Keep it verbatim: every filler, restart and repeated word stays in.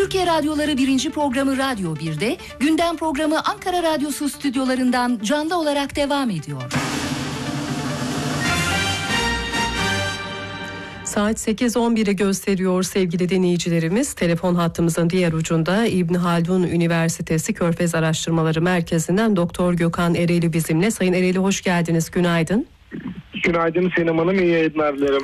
Türkiye Radyoları birinci programı Radyo bir'de, gündem programı Ankara Radyosu stüdyolarından canlı olarak devam ediyor. Saat sekiz on biri gösteriyor sevgili dinleyicilerimiz. Telefon hattımızın diğer ucunda İbn Haldun Üniversitesi Körfez Araştırmaları Merkezi'nden Doktor Gökhan Ereğli bizimle. Sayın Ereğli hoş geldiniz, günaydın. Günaydın Sinem Hanım, iyi yayınlar dilerim.